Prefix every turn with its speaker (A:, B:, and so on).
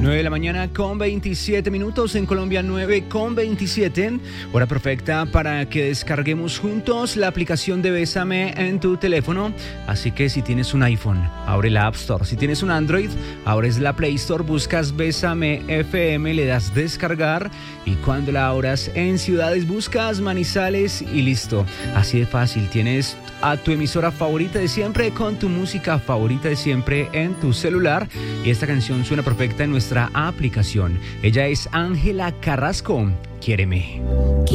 A: 9 de la mañana con 27 minutos, en Colombia 9 con 27, hora perfecta para que descarguemos juntos la aplicación de Bésame en tu teléfono. Así que si tienes un iPhone, abre la App Store. Si tienes un Android, abres la Play Store, buscas Bésame FM, le das descargar y cuando la abras en ciudades buscas Manizales y listo. Así de fácil, tienes a tu emisora favorita de siempre con tu música favorita de siempre en tu celular y esta canción suena perfecta en nuestra aplicación. Ella es Ángela Carrasco, Quiéreme.